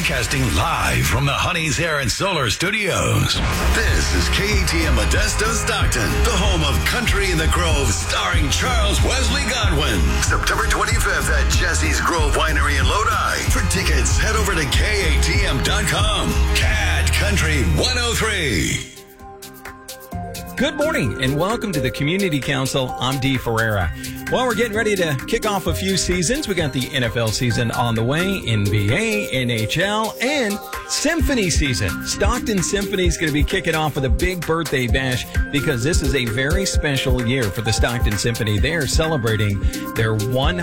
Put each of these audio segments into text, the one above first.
Broadcasting live from the Honey's Hair and Solar Studios. This is KATM Modesto Stockton, the home of Country in the Grove, starring Charles Wesley Godwin. September 25th at Jesse's Grove Winery in Lodi. For tickets, head over to KATM.com. Cat Country 103. Good morning and welcome to the Community Council. I'm Dee Ferreira. Well, we're getting ready to kick off a few seasons. We got the NFL season on the way, NBA, NHL, and Symphony season. Stockton Symphony is going to be kicking off with a big birthday bash because this is a very special year for the Stockton Symphony. They are celebrating their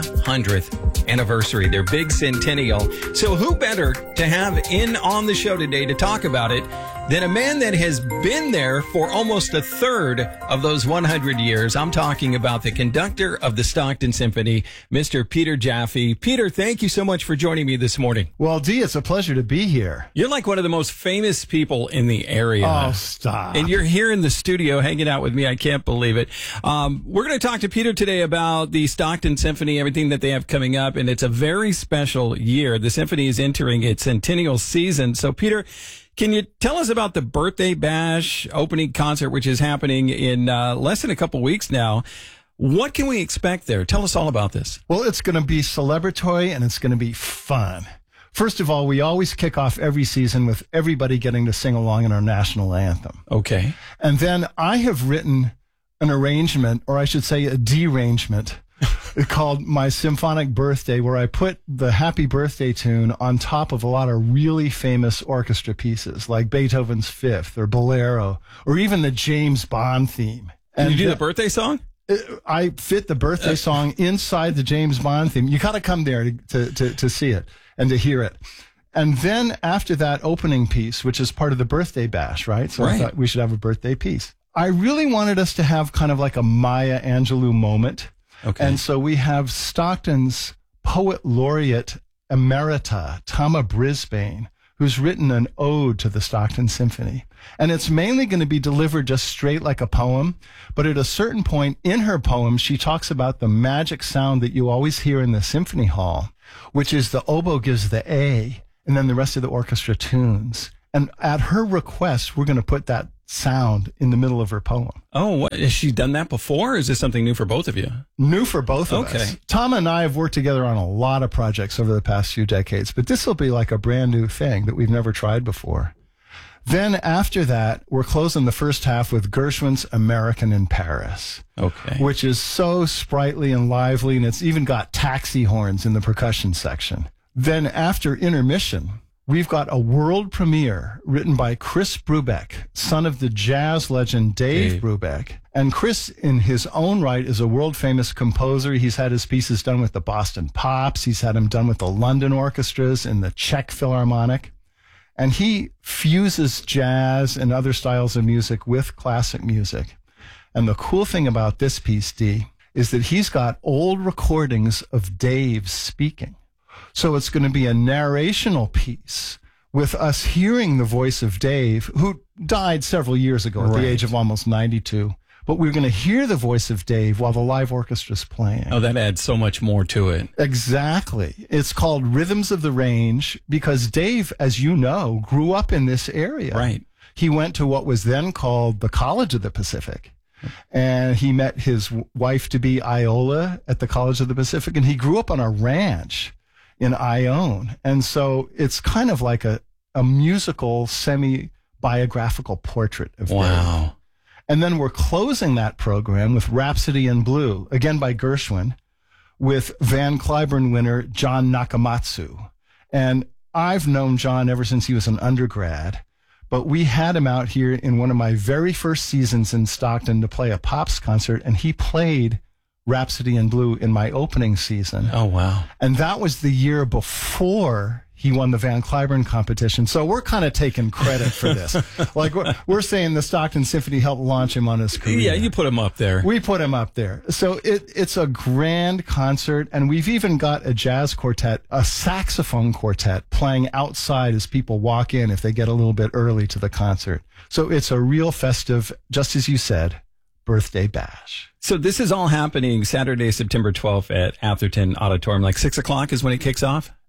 100th anniversary, their big centennial. So who better to have in on the show today to talk about it than a man that has been there for almost a third of those 100 years. I'm talking about the conductor of the Stockton Symphony, Mr. Peter Jaffe. Peter, thank you so much for joining me this morning. Well, Dee, it's a pleasure to be here. You're like one of the most famous people in the area. Oh, stop. And you're here in the studio hanging out with me. I can't believe it. We're going to talk to Peter today about the Stockton Symphony, everything that they have coming up, and it's a very special year. The symphony is entering its centennial season. So, Peter, can you tell us about the Birthday Bash opening concert, which is happening in less than a couple weeks now? What can we expect there? Tell us all about this. Well, it's going to be celebratory and it's going to be fun. First of all, we always kick off every season with everybody getting to sing along in our national anthem. Okay. And then I have written an arrangement, or I should say a derangement, called My Symphonic Birthday, where I put the Happy Birthday tune on top of a lot of really famous orchestra pieces like Beethoven's Fifth or Bolero or even the James Bond theme. Can you do the birthday song? I fit the birthday song inside the James Bond theme. You got to come there to see it and to hear it. And then after that opening piece, which is part of the Birthday Bash, right? So I thought we should have a birthday piece. I really wanted us to have kind of like a Maya Angelou moment. Okay. And so we have Stockton's poet laureate emerita, Tama Brisbane, who's written an ode to the Stockton Symphony. And it's mainly going to be delivered just straight like a poem. But at a certain point in her poem, she talks about the magic sound that you always hear in the symphony hall, which is the oboe gives the A, and then the rest of the orchestra tunes. And at her request, we're going to put that sound in the middle of her poem. Oh, what, has she done that before, or is this something new for both of you? New for both of us. Tom and I have worked together on a lot of projects over the past few decades, but this will be like a brand new thing that we've never tried before. Then after that, we're closing the first half with Gershwin's American in Paris, which is so sprightly and lively, and it's even got taxi horns in the percussion section. Then after intermission, we've got a world premiere written by Chris Brubeck, son of the jazz legend Dave Brubeck. And Chris, in his own right, is a world-famous composer. He's had his pieces done with the Boston Pops. He's had them done with the London orchestras and the Czech Philharmonic. And he fuses jazz and other styles of music with classic music. And the cool thing about this piece, Dee, is that he's got old recordings of Dave speaking. So it's going to be a narrational piece with us hearing the voice of Dave, who died several years ago at the age of almost 92. But we're going to hear the voice of Dave while the live orchestra's playing. Oh, that adds so much more to it. Exactly. It's called Rhythms of the Range because Dave, as you know, grew up in this area. Right. He went to what was then called the College of the Pacific. And he met his wife-to-be, Iola, at the College of the Pacific. And he grew up on a ranch in Ione. And so it's kind of like a musical, semi-biographical portrait of Dave. And then we're closing that program with Rhapsody in Blue, again by Gershwin, with Van Cliburn winner John Nakamatsu. And I've known John ever since he was an undergrad, but we had him out here in one of my very first seasons in Stockton to play a Pops concert, and he played Rhapsody in Blue in my opening season. Oh, wow. And that was the year before he won the Van Cliburn competition. So we're kind of taking credit for this. Like we're saying the Stockton Symphony helped launch him on his career. Yeah, you put him up there. We put him up there. So it's a grand concert, and we've even got a jazz quartet, a saxophone quartet playing outside as people walk in if they get a little bit early to the concert. So it's a real festive, just as you said, birthday bash. So this is all happening Saturday, September 12th at Atherton Auditorium, like 6 o'clock is when it kicks off?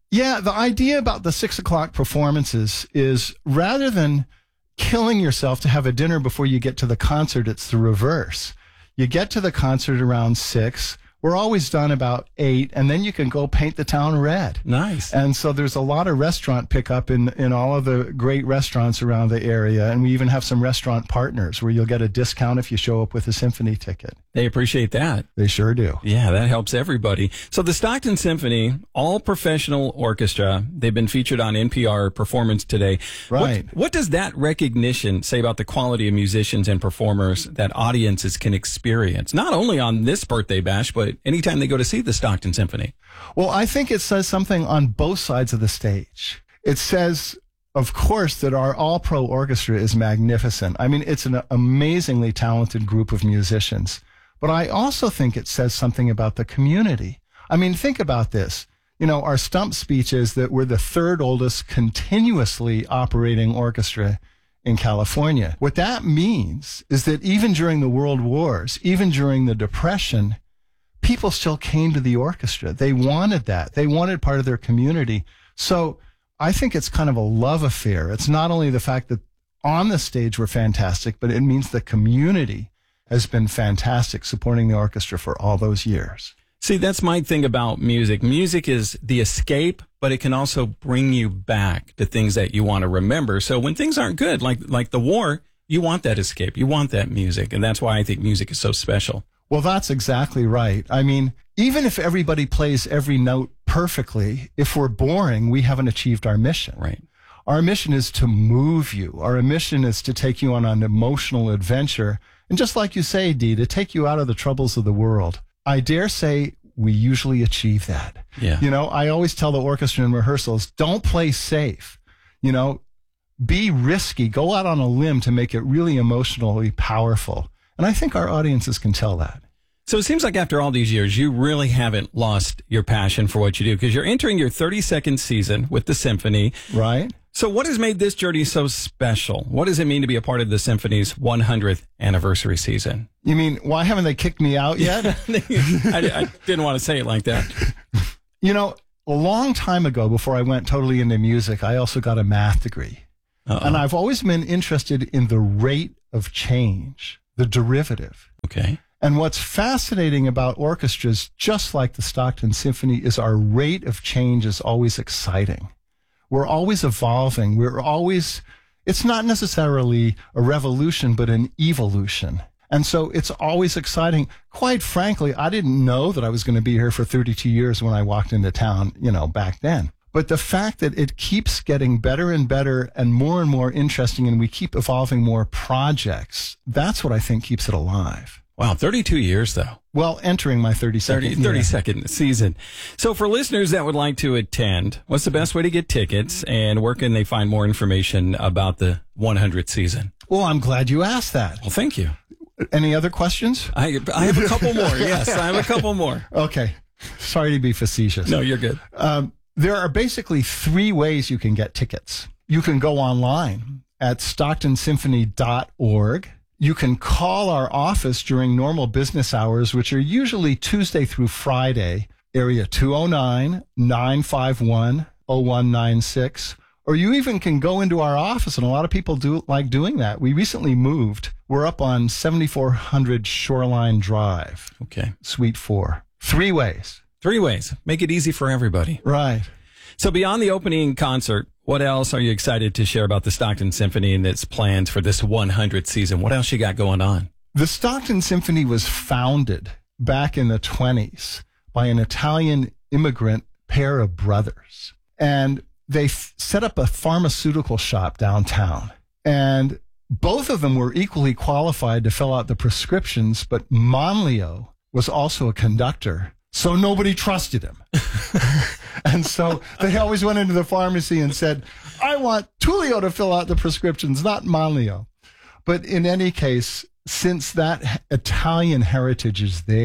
Yeah, the idea about the 6 o'clock performances is rather than killing yourself to have a dinner before you get to the concert, it's the reverse. You get to the concert around 6. We're always done about 8, and then you can go paint the town red. Nice. And so there's a lot of restaurant pickup in all of the great restaurants around the area, and we even have some restaurant partners where you'll get a discount if you show up with a symphony ticket. They appreciate that. They sure do. Yeah, that helps everybody. So the Stockton Symphony, all professional orchestra, they've been featured on NPR Performance Today. Right. What does that recognition say about the quality of musicians and performers that audiences can experience, not only on this birthday bash, but anytime they go to see the Stockton Symphony? Well, I think it says something on both sides of the stage. It says, of course, that our all-pro orchestra is magnificent. I mean, it's an amazingly talented group of musicians. But I also think it says something about the community. I mean, think about this. You know, our stump speech is that we're the third oldest continuously operating orchestra in California. What that means is that even during the World Wars, even during the Depression, people still came to the orchestra. They wanted that. They wanted part of their community. So I think it's kind of a love affair. It's not only the fact that on the stage we're fantastic, but it means the community has been fantastic supporting the orchestra for all those years. See, that's my thing about music. Music is the escape, but it can also bring you back to things that you want to remember. So when things aren't good, like the war, you want that escape. You want that music. And that's why I think music is so special. Well, that's exactly right. I mean, even if everybody plays every note perfectly, if we're boring, we haven't achieved our mission. Right. Our mission is to move you. Our mission is to take you on an emotional adventure. And just like you say, Dee, to take you out of the troubles of the world. I dare say we usually achieve that. Yeah. You know, I always tell the orchestra in rehearsals, don't play safe. You know, be risky. Go out on a limb to make it really emotionally powerful. And I think our audiences can tell that. So it seems like after all these years, you really haven't lost your passion for what you do because you're entering your 32nd season with the symphony. Right. So what has made this journey so special? What does it mean to be a part of the symphony's 100th anniversary season? You mean, why haven't they kicked me out yet? I didn't want to say it like that. You know, a long time ago, before I went totally into music, I also got a math degree. Uh-oh. And I've always been interested in the rate of change, the derivative. Okay. And what's fascinating about orchestras, just like the Stockton Symphony, is our rate of change is always exciting. We're always evolving. It's not necessarily a revolution, but an evolution. And so it's always exciting. Quite frankly, I didn't know that I was going to be here for 32 years when I walked into town, back then. But the fact that it keeps getting better and better and more interesting, and we keep evolving more projects, that's what I think keeps it alive. Wow, 32 years, though. Well, entering my 32nd season. So for listeners that would like to attend, what's the best way to get tickets, and where can they find more information about the 100th season? Well, I'm glad you asked that. Well, thank you. Any other questions? I have a couple more. Yes, I have a couple more. Okay. Sorry to be facetious. No, you're good. There are basically 3 ways you can get tickets. You can go online at stocktonsymphony.org. You can call our office during normal business hours, which are usually Tuesday through Friday, area 209-951-0196. Or you even can go into our office, and a lot of people do like doing that. We recently moved. We're up on 7400 Shoreline Drive. Okay. Suite 4. 3 ways. 3 ways. Make it easy for everybody. Right. So beyond the opening concert, what else are you excited to share about the Stockton Symphony and its plans for this 100th season? What else you got going on? The Stockton Symphony was founded back in the 1920s by an Italian immigrant pair of brothers. And they set up a pharmaceutical shop downtown. And both of them were equally qualified to fill out the prescriptions, but Monleo was also a conductor. So nobody trusted him. And so they always went into the pharmacy and said, I want Tullio to fill out the prescriptions, not Monleo. But in any case, since that Italian heritage is there,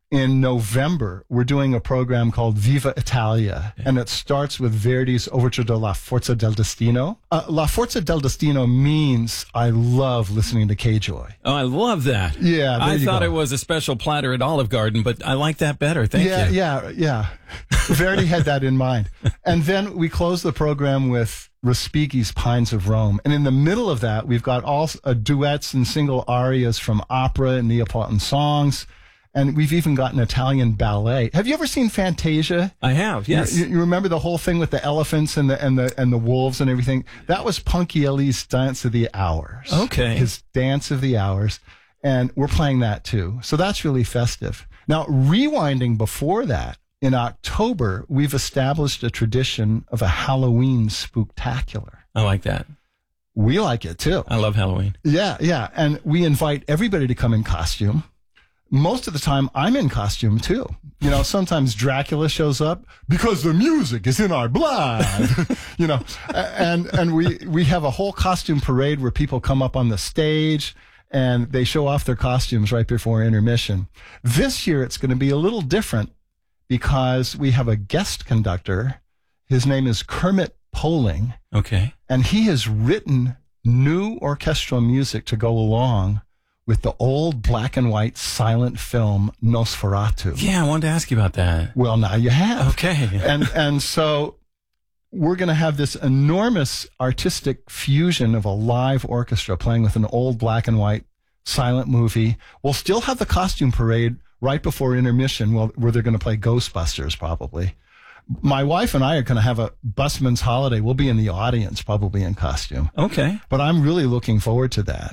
in November, we're doing a program called Viva Italia, and it starts with Verdi's Overture de La Forza del Destino. La Forza del Destino means I love listening to K-Joy. Oh, I love that. Yeah, I thought it was a special platter at Olive Garden, but I like that better. Thank you. Yeah. Verdi had that in mind. And then we close the program with Respighi's Pines of Rome. And in the middle of that, we've got all duets and single arias from opera and Neapolitan songs. And we've even got an Italian ballet. Have you ever seen Fantasia? I have, yes. You remember the whole thing with the elephants and the wolves and everything? That was Ponchielli's Dance of the Hours. Okay. His Dance of the Hours. And we're playing that too. So that's really festive. Now, rewinding before that, in October, we've established a tradition of a Halloween spooktacular. I like that. We like it too. I love Halloween. Yeah. And we invite everybody to come in costume. Most of the time, I'm in costume too. You know, sometimes Dracula shows up because the music is in our blood. You know, and we have a whole costume parade where people come up on the stage and they show off their costumes right before intermission. This year, it's going to be a little different because we have a guest conductor. His name is Kermit Poling. Okay, and he has written new orchestral music to go along with the old black and white silent film Nosferatu. Yeah, I wanted to ask you about that. Well, now you have. Okay. And so we're going to have this enormous artistic fusion of a live orchestra playing with an old black and white silent movie. We'll still have the costume parade right before intermission where they're going to play Ghostbusters probably. My wife and I are going to have a busman's holiday. We'll be in the audience probably in costume. Okay. But I'm really looking forward to that.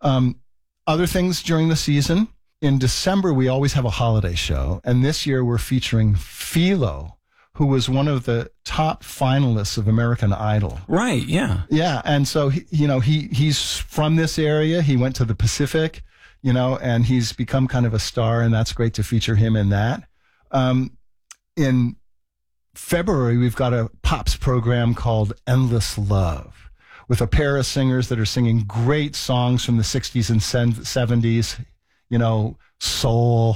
Other things during the season. In December, we always have a holiday show. And this year, we're featuring Philo, who was one of the top finalists of American Idol. Right, yeah. Yeah, and so, he's from this area. He went to the Pacific, and he's become kind of a star, and that's great to feature him in that. In February, we've got a Pops program called Endless Love, with a pair of singers that are singing great songs from the 60s and 70s, soul,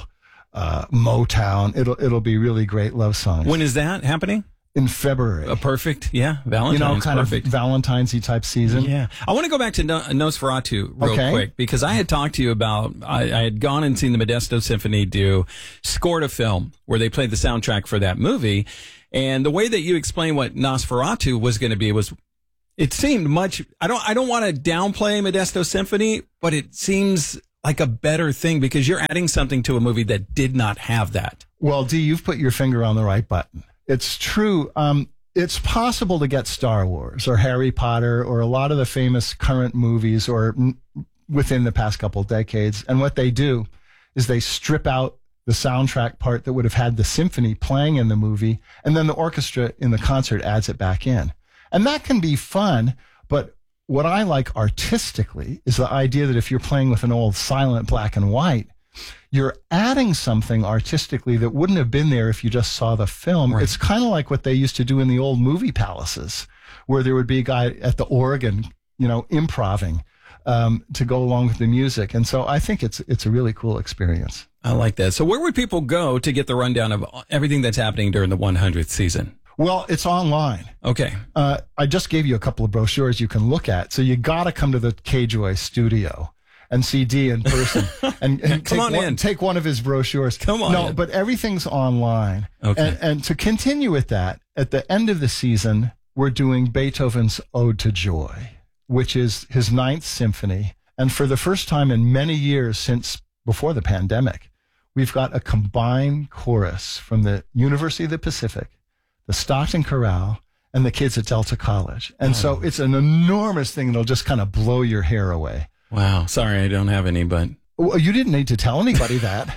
Motown. It'll be really great love songs. When is that happening? In February. Perfect. Yeah. Valentine's. Kind perfect. of Valentine's-y type season. Yeah. I want to go back to Nosferatu real quick because I had talked to you about, I had gone and seen the Modesto Symphony scored a film where they played the soundtrack for that movie. And the way that you explained what Nosferatu was going to be was, it seemed much, I don't want to downplay Modesto Symphony, but it seems like a better thing because you're adding something to a movie that did not have that. Well, Dee, you've put your finger on the right button. It's true. It's possible to get Star Wars or Harry Potter or a lot of the famous current movies or within the past couple of decades. And what they do is they strip out the soundtrack part that would have had the symphony playing in the movie, and then the orchestra in the concert adds it back in. And that can be fun, but what I like artistically is the idea that if you're playing with an old silent black and white, you're adding something artistically that wouldn't have been there if you just saw the film. Right. It's kind of like what they used to do in the old movie palaces, where there would be a guy at the organ, improving to go along with the music. And so I think it's a really cool experience. I like that. So where would people go to get the rundown of everything that's happening during the 100th season? Well, it's online. Okay. I just gave you a couple of brochures you can look at. So you got to come to the K-Joy studio and see Dee in person and take one of his brochures. Come on. No, but everything's online. Okay. And to continue with that, at the end of the season, we're doing Beethoven's Ode to Joy, which is his 9th symphony. And for the first time in many years since before the pandemic, we've got a combined chorus from the University of the Pacific, the Stockton Chorale, and the kids at Delta College. And so it's an enormous thing that'll just kind of blow your hair away. Wow. Sorry, I don't have any, but... Well, you didn't need to tell anybody that.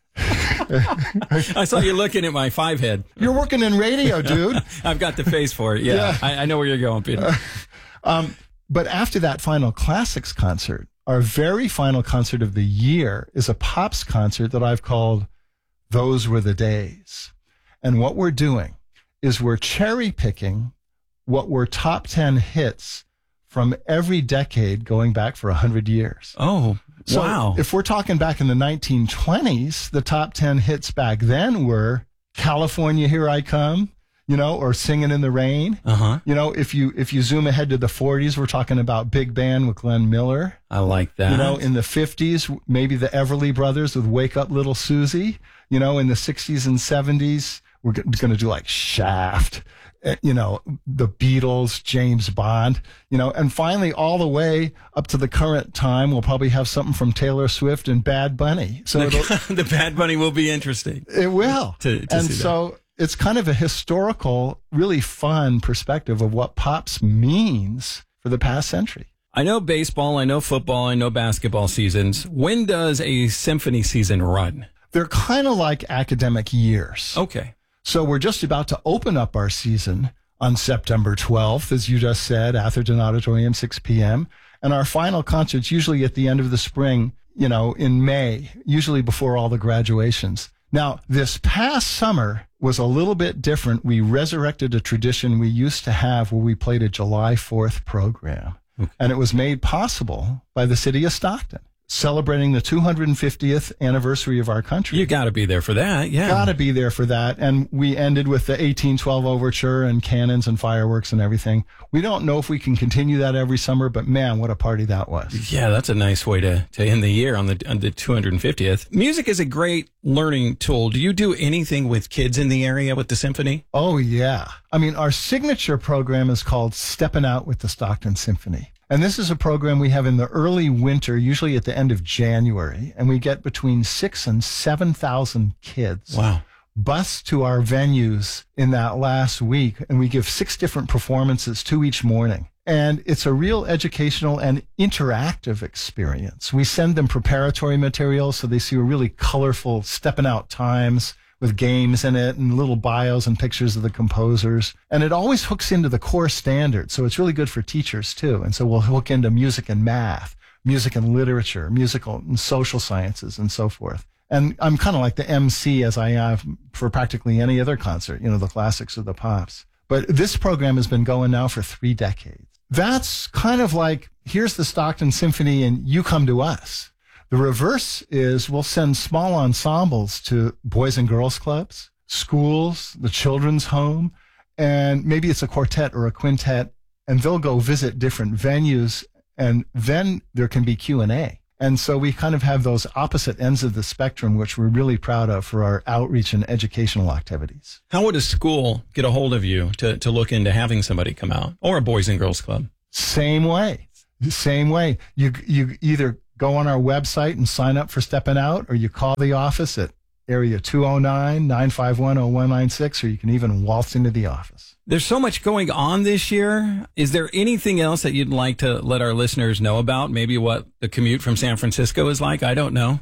I saw you looking at my 5-head. You're working in radio, dude. I've got the face for it. Yeah. I know where you're going, Peter. But after that final classics concert, our very final concert of the year is a Pops concert that I've called Those Were the Days. And what we're doing is we're cherry picking what were top 10 hits from every decade going back for 100 years. Oh, so wow. If we're talking back in the 1920s, the top 10 hits back then were California, Here I Come, or Singing in the Rain. Uh-huh. If you zoom ahead to the 40s, we're talking about Big Band with Glenn Miller. I like that. In the 50s, maybe the Everly Brothers with Wake Up Little Susie. In the 60s and 70s, we're going to do like Shaft, the Beatles, James Bond, and finally all the way up to the current time, we'll probably have something from Taylor Swift and Bad Bunny. So the Bad Bunny will be interesting. It will. To and see so that. It's kind of a historical, really fun perspective of what Pops means for the past century. I know baseball, I know football, I know basketball seasons. When does a symphony season run? They're kind of like academic years. Okay. So we're just about to open up our season on September 12th, as you just said, Atherton Auditorium, 6 p.m. And our final concert's usually at the end of the spring, in May, usually before all the graduations. Now, this past summer was a little bit different. We resurrected a tradition we used to have where we played a July 4th program. Okay. And it was made possible by the city of Stockton, celebrating the 250th anniversary of our country. You got to be there for that, yeah. Got to be there for that. And we ended with the 1812 overture and cannons and fireworks and everything. We don't know if we can continue that every summer, but man, what a party that was. Yeah, that's a nice way to end the year on the 250th. Music is a great learning tool. Do you do anything with kids in the area with the symphony? Oh, yeah. Our signature program is called Steppin' Out with the Stockton Symphony. And this is a program we have in the early winter, usually at the end of January, and we get between 6,000 and 7,000 kids. Wow. Bused to our venues in that last week, and we give 6 different performances, 2 each morning. And it's a real educational and interactive experience. We send them preparatory materials so they see a really colorful stepping out times with games in it and little bios and pictures of the composers. And it always hooks into the core standards. So it's really good for teachers too. And so we'll hook into music and math, music and literature, musical and social sciences and so forth. And I'm kind of like the MC as I have for practically any other concert, the classics or the pops. But this program has been going now for 3 decades. That's kind of like, here's the Stockton Symphony and you come to us. The reverse is we'll send small ensembles to boys and girls clubs, schools, the children's home, and maybe it's a quartet or a quintet, and they'll go visit different venues, and then there can be Q&A. And so we kind of have those opposite ends of the spectrum, which we're really proud of for our outreach and educational activities. How would a school get a hold of you to look into having somebody come out, or a boys and girls club? Same way. You either go on our website and sign up for Steppin' Out, or you call the office at area 209-951-0196, or you can even waltz into the office. There's so much going on this year. Is there anything else that you'd like to let our listeners know about? Maybe what the commute from San Francisco is like? I don't know.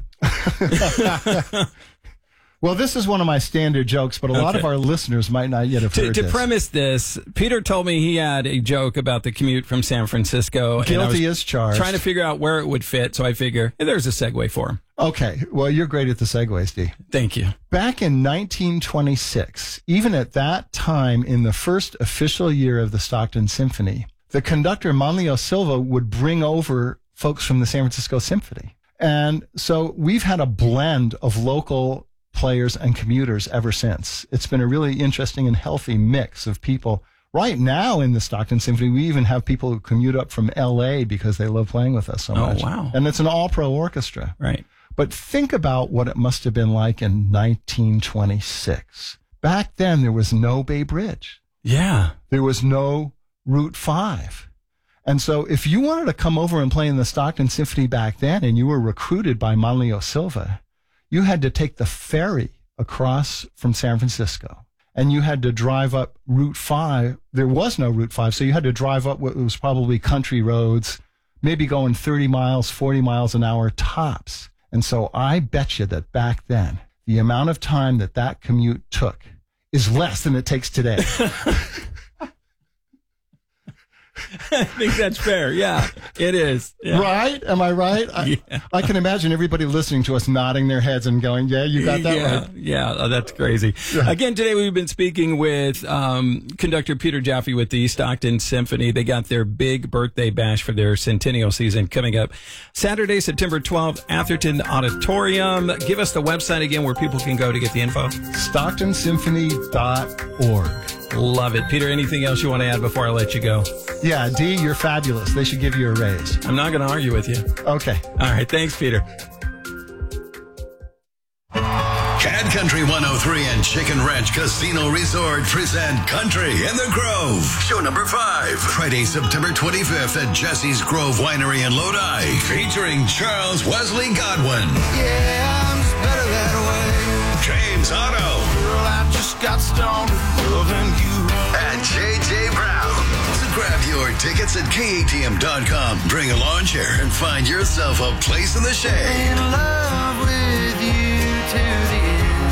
Well, this is one of my standard jokes, but a lot of our listeners might not yet have heard this. To premise this, Peter told me he had a joke about the commute from San Francisco. Guilty as charged. Trying to figure out where it would fit, so I figure there's a segue for him. Okay. Well, you're great at the segues, D. Thank you. Back in 1926, even at that time in the first official year of the Stockton Symphony, the conductor Manlio Silva would bring over folks from the San Francisco Symphony. And so we've had a blend of local players and commuters ever since. It's been a really interesting and healthy mix of people. Right now in the Stockton Symphony, we even have people who commute up from L.A. because they love playing with us so much. Oh, wow. And it's an all-pro orchestra. Right. But think about what it must have been like in 1926. Back then, there was no Bay Bridge. Yeah. There was no Route 5. And so if you wanted to come over and play in the Stockton Symphony back then and you were recruited by Manlio Silva, you had to take the ferry across from San Francisco, and you had to drive up Route 5. There was no Route 5, so you had to drive up what was probably country roads, maybe going 30 miles, 40 miles an hour tops. And so I bet you that back then, the amount of time that commute took is less than it takes today. I think that's fair, yeah. It is. Yeah. Right? Am I right? I can imagine everybody listening to us nodding their heads and going, yeah, you got that right. Yeah, oh, that's crazy. Yeah. Again, today we've been speaking with conductor Peter Jaffe with the Stockton Symphony. They got their big birthday bash for their centennial season coming up Saturday, September 12th, Atherton Auditorium. Give us the website again where people can go to get the info. StocktonSymphony.org. Love it. Peter, anything else you want to add before I let you go? Yeah, Dee, you're fabulous. They should give you a raise. I'm not going to argue with you. Okay. All right. Thanks, Peter. Cat Country 103 and Chicken Ranch Casino Resort present Country in the Grove. Show number 5. Friday, September 25th at Jesse's Grove Winery in Lodi. Featuring Charles Wesley Godwin. Yeah, I'm just better that way. James Otto. Girl, I just got stoned loving you. And JJ Brown. So grab your tickets at KATM.com. Bring a lawn chair and find yourself a place in the shade. In love with you to the end.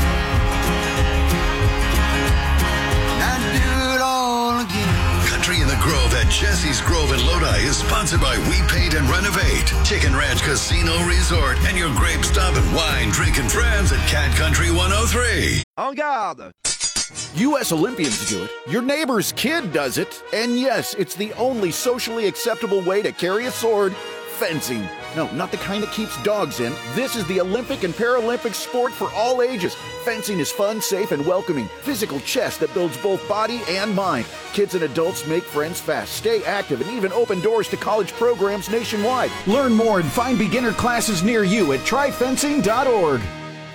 I'd do it all again. Country in the Grove at Jesse's Grove in Lodi is sponsored by We Paint and Renovate, Chicken Ranch Casino Resort, and your grape stop and wine drinking friends at Cat Country 103. En garde! U.S. Olympians do it, your neighbor's kid does it, and yes, it's the only socially acceptable way to carry a sword, fencing. No, not the kind that keeps dogs in. This is the Olympic and Paralympic sport for all ages. Fencing is fun, safe, and welcoming. Physical chess that builds both body and mind. Kids and adults make friends fast, stay active, and even open doors to college programs nationwide. Learn more and find beginner classes near you at tryfencing.org.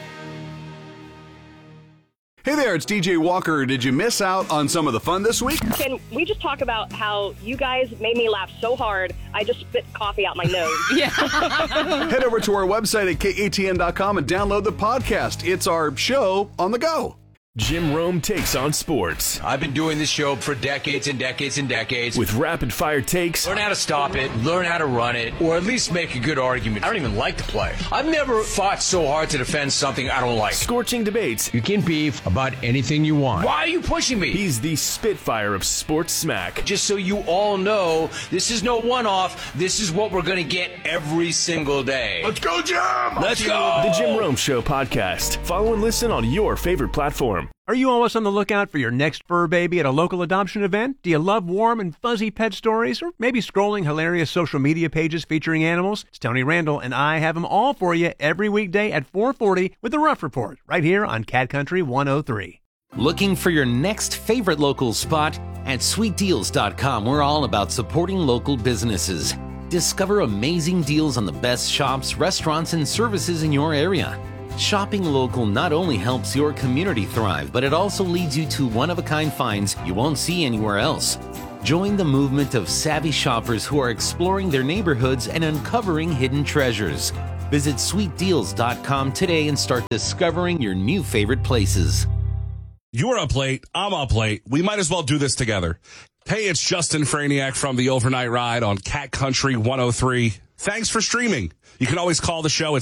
Hey there, it's DJ Walker. Did you miss out on some of the fun this week? Can we just talk about how you guys made me laugh so hard, I just spit coffee out my nose? Yeah. Head over to our website at KATN.com and download the podcast. It's our show on the go. Jim Rome takes on sports. I've been doing this show for decades and decades and decades. With rapid-fire takes. Learn how to stop it, learn how to run it, or at least make a good argument. I don't even like to play. I've never fought so hard to defend something I don't like. Scorching debates. You can beef about anything you want. Why are you pushing me? He's the Spitfire of sports smack. Just so you all know, this is no one-off. This is what we're going to get every single day. Let's go, Jim! Let's go! The Jim Rome Show podcast. Follow and listen on your favorite platform. Are you always on the lookout for your next fur baby at a local adoption event? Do you love warm and fuzzy pet stories? Or maybe scrolling hilarious social media pages featuring animals? It's Tony Randall, and I have them all for you every weekday at 4:40 with the Rough Report, right here on Cat Country 103. Looking for your next favorite local spot? At sweetdeals.com, we're all about supporting local businesses. Discover amazing deals on the best shops, restaurants, and services in your area. Shopping local not only helps your community thrive, but it also leads you to one-of-a-kind finds you won't see anywhere else. Join the movement of savvy shoppers who are exploring their neighborhoods and uncovering hidden treasures. Visit sweetdeals.com today and start discovering your new favorite places. You're up late. I'm up late. We might as well do this together. Hey, it's Justin Franiak from the Overnight Ride on Cat Country 103. Thanks for streaming. You can always call the show at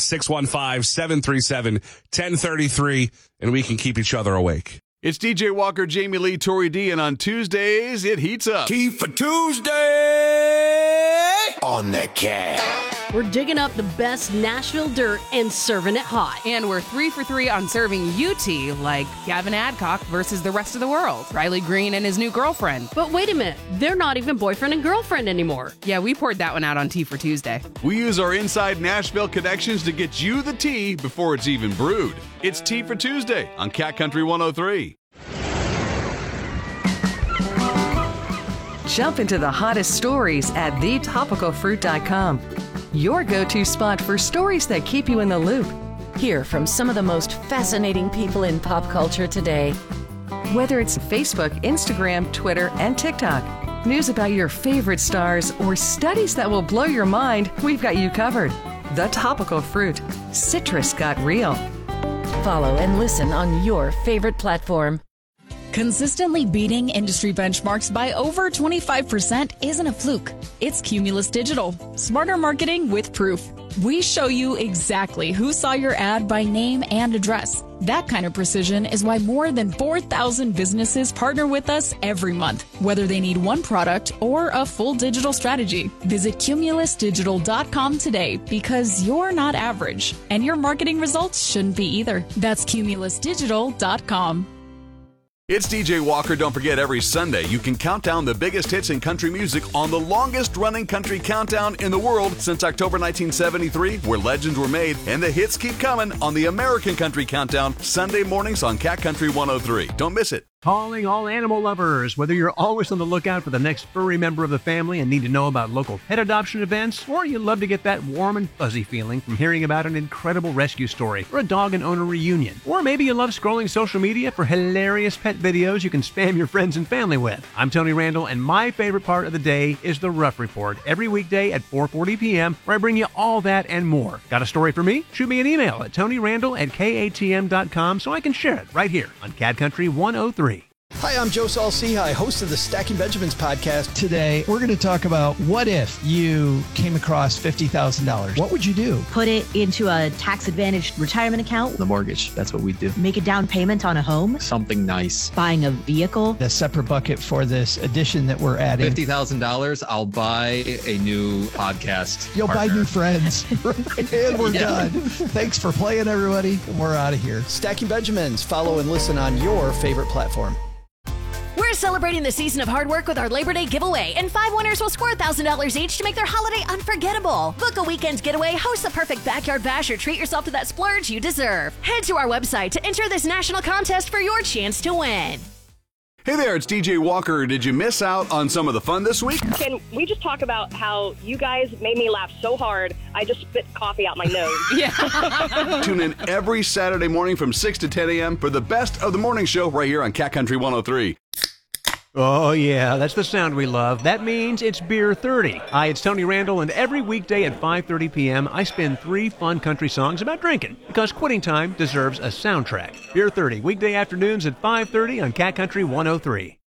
615-737-1033, and we can keep each other awake. It's DJ Walker, Jamie Lee, Tori D, and on Tuesdays, it heats up. Tea for Tuesday on the Cat. We're digging up the best Nashville dirt and serving it hot. And we're 3 for 3 on serving you tea, like Gavin Adcock versus the rest of the world, Riley Green and his new girlfriend. But wait a minute, they're not even boyfriend and girlfriend anymore. Yeah, we poured that one out on Tea for Tuesday. We use our inside Nashville connections to get you the tea before it's even brewed. It's Tea for Tuesday on Cat Country 103. Jump into the hottest stories at thetopicalfruit.com. Your go-to spot for stories that keep you in the loop. Hear from some of the most fascinating people in pop culture today. Whether it's Facebook, Instagram, Twitter, and TikTok, news about your favorite stars, or studies that will blow your mind, we've got you covered. The Topical Fruit. Citrus got real. Follow and listen on your favorite platform. Consistently beating industry benchmarks by over 25% isn't a fluke. It's Cumulus Digital. Smarter marketing with proof. We show you exactly who saw your ad by name and address. That kind of precision is why more than 4,000 businesses partner with us every month, whether they need one product or a full digital strategy. Visit cumulusdigital.com today because you're not average, and your marketing results shouldn't be either. That's cumulusdigital.com. It's DJ Walker. Don't forget, every Sunday you can count down the biggest hits in country music on the longest-running country countdown in the world since October 1973, where legends were made, and the hits keep coming on the American Country Countdown, Sunday mornings on Cat Country 103. Don't miss it. Calling all animal lovers. Whether you're always on the lookout for the next furry member of the family and need to know about local pet adoption events, or you love to get that warm and fuzzy feeling from hearing about an incredible rescue story or a dog and owner reunion, or maybe you love scrolling social media for hilarious pet videos you can spam your friends and family with. I'm Tony Randall, and my favorite part of the day is the Rough Report every weekday at 4:40 p.m., where I bring you all that and more. Got a story for me? Shoot me an email at TonyRandall@KATM.com so I can share it right here on Cat Country 103. Hi, I'm Joe Saul-Sehy, host of the Stacking Benjamins podcast. Today, we're going to talk about what if you came across $50,000? What would you do? Put it into a tax-advantaged retirement account. The mortgage, that's what we do. Make a down payment on a home. Something nice. Buying a vehicle. A separate bucket for this addition that we're adding. $50,000, I'll buy a new podcast. You'll partner. buy new friends. And we're done. Thanks for playing, everybody. We're out of here. Stacking Benjamins. Follow and listen on your favorite platform. We're celebrating the season of hard work with our Labor Day giveaway, and 5 winners will score $1,000 each to make their holiday unforgettable. Book a weekend getaway, host the perfect backyard bash, or treat yourself to that splurge you deserve. Head to our website to enter this national contest for your chance to win. Hey there, it's DJ Walker. Did you miss out on some of the fun this week? Can we just talk about how you guys made me laugh so hard, I just spit coffee out my nose? Yeah. Tune in every Saturday morning from 6 to 10 a.m. for the best of the morning show right here on Cat Country 103. Oh, yeah, that's the sound we love. That means it's Beer 30. Hi, it's Tony Randall, and every weekday at 5:30 p.m., I spin 3 fun country songs about drinking, because quitting time deserves a soundtrack. Beer 30, weekday afternoons at 5:30 on Cat Country 103.